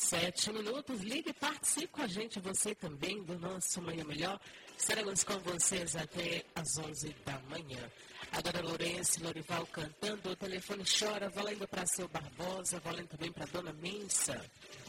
7 minutos, ligue e participe com a gente, você também, do nosso Manhã Melhor. Estaremos com vocês até às 11 da manhã. Agora Lourenço e Lorival cantando, o telefone chora, valendo para seu Barbosa, valendo também para Dona Mensa.